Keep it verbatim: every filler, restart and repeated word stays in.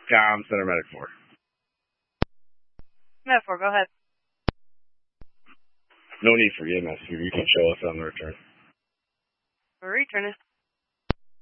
Com Center Medic four. Med four, go ahead. No need for E M S here. You can show us on the return. We're returning.